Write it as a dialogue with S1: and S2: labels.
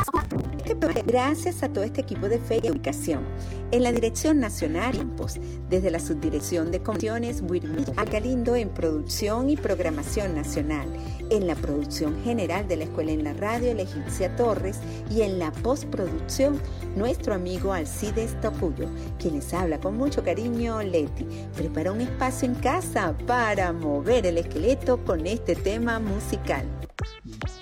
S1: Gracias a todo este equipo de Fe y Educación, en la Dirección Nacional, desde la Subdirección de Comunicaciones, Wilmer Galindo en Producción y Programación Nacional, en la producción general de la Escuela en la Radio, Legicia Torres, y en la postproducción, nuestro amigo Alcides Tocuyo, quien les habla con mucho cariño, Leti. Prepara un espacio en casa para mover el esqueleto con este tema musical.